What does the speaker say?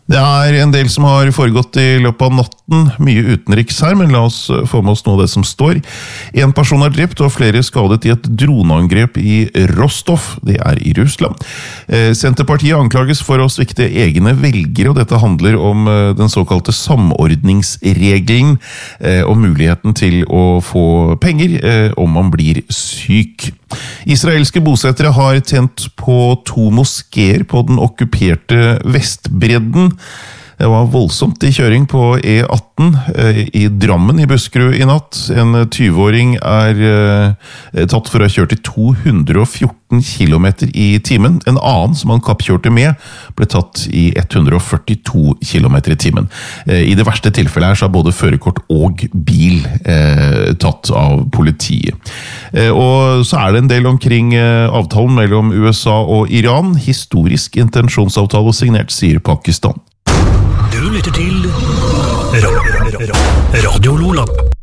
Det en del som har foregått I løpet av natten, mye utenriks her, men la oss få med oss noe av det som står. En person drept og flere skadet I et droneangrep I Rostov, det I Russland. Senterpartiet anklages for å svikte egne velgere, og dette handler om den såkalte samordningsregelen, og muligheten til å få penger om man blir syk. Israelske bosettere har tent på 2 moskéer på den okkuperte Vestbredden. Det var voldsomt I kjøring på E18 I Drammen I Buskerud I natt. En 20-åring tatt for å ha kjørt I 214 kilometer I timen. En annen som han kappkjørte med ble tatt I 142 kilometer I timen. I det verste tilfellet her så har både førerkort og bil tatt av politiet. Og så det en del omkring avtalen mellom USA og Iran. Historisk intensjonsavtale signert, sier Pakistan. Du lytter til Radio Lola.